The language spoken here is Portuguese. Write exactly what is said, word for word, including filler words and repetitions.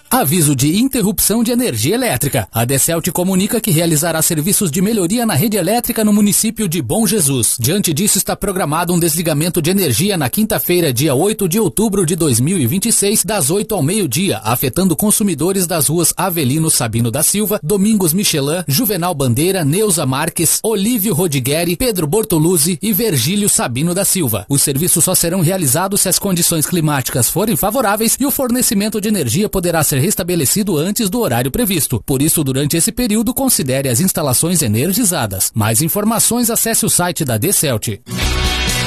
Aviso de interrupção de energia elétrica. A Decelt comunica que realizará serviços de melhoria na rede elétrica no município de Bom Jesus. Diante disso, está programado um desligamento de energia na quinta-feira, dia oito de outubro de dois mil e vinte e seis, das oito ao meio-dia, afetando consumidores das ruas Avelino Sabino da Silva, Domingos Michelin, Juvenal Bandeira, Neuza Marques, Olívio Rodigueri, Pedro Bortoluzzi e Virgílio Sabino da Silva. Os serviços só serão realizados se as condições climáticas forem favoráveis e o fornecimento de energia poderá ser restabelecido antes do horário previsto. Por isso, durante esse período, considere as instalações energizadas. Mais informações, acesse o site da Decelt.